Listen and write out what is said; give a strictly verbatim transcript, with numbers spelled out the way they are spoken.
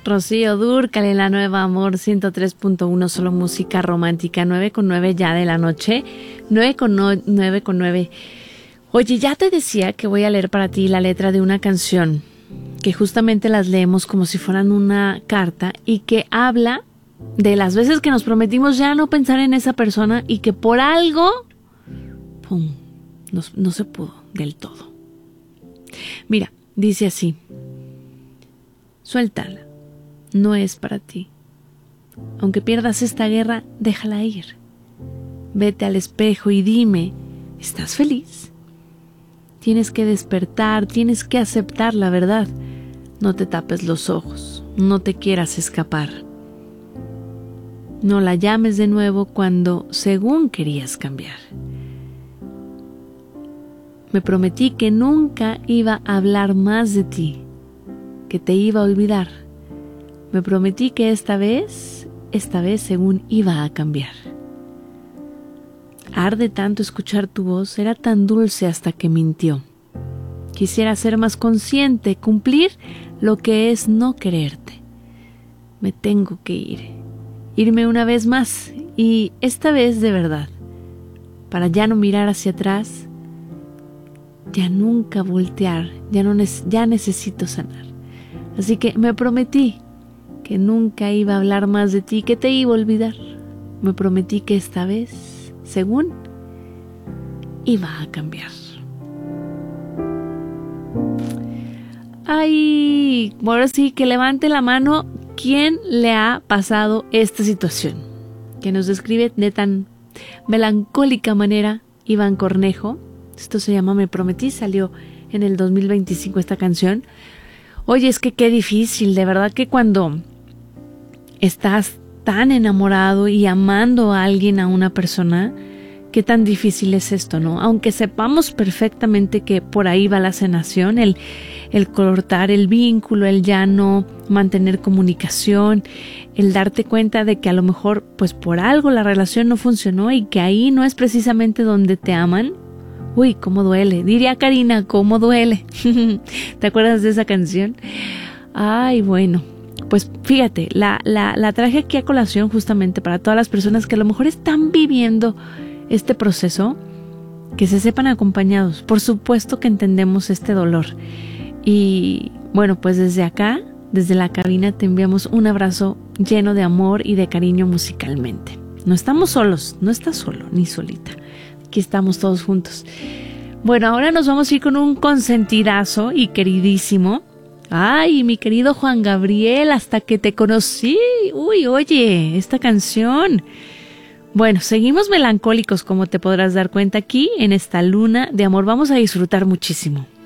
Rocío Dúrcal en la Nueva Amor ciento tres punto uno, solo música romántica, nueve con nueve ya de la noche, nueve con nueve. Oye, ya te decía que voy a leer para ti la letra de una canción que justamente las leemos como si fueran una carta y que habla de las veces que nos prometimos ya no pensar en esa persona y que por algo, pum, no, no se pudo del todo. Mira, dice así: suéltala, no es para ti. Aunque pierdas esta guerra, déjala ir. Vete al espejo y dime, ¿estás feliz? Tienes que despertar, tienes que aceptar la verdad. No te tapes los ojos, no te quieras escapar. No la llames de nuevo cuando según querías cambiar. Me prometí que nunca iba a hablar más de ti, que te iba a olvidar. Me prometí que esta vez, esta vez según iba a cambiar. Arde tanto escuchar tu voz, era tan dulce hasta que mintió. Quisiera ser más consciente, cumplir lo que es no quererte. Me tengo que ir, irme una vez más, y esta vez de verdad, para ya no mirar hacia atrás, ya nunca voltear, ya, no ne- ya necesito sanar. Así que me prometí que nunca iba a hablar más de ti, que te iba a olvidar. Me prometí que esta vez, según, iba a cambiar. Ay, ahora sí, que levante la mano quién le ha pasado esta situación, que nos describe de tan melancólica manera Iván Cornejo. Esto se llama Me Prometí, salió en el dos mil veinticinco esta canción. Oye, es que qué difícil, de verdad que cuando estás tan enamorado y amando a alguien, a una persona, qué tan difícil es esto, ¿no? Aunque sepamos perfectamente que por ahí va la sanación, el, el cortar el vínculo, el ya no mantener comunicación, el darte cuenta de que a lo mejor, pues por algo la relación no funcionó y que ahí no es precisamente donde te aman. Uy, cómo duele. Diría Karina, cómo duele. ¿Te acuerdas de esa canción? Ay, bueno. Pues fíjate, la, la, la traje aquí a colación justamente para todas las personas que a lo mejor están viviendo este proceso, que se sepan acompañados. Por supuesto que entendemos este dolor. Y bueno, pues desde acá, desde la cabina, te enviamos un abrazo lleno de amor y de cariño musicalmente. No estamos solos, no estás solo ni solita. Aquí estamos todos juntos. Bueno, ahora nos vamos a ir con un consentidazo y queridísimo. Ay, mi querido Juan Gabriel, hasta que te conocí. Uy, oye, esta canción. Bueno, seguimos melancólicos, como te podrás dar cuenta aquí en esta luna de amor. Vamos a disfrutar muchísimo.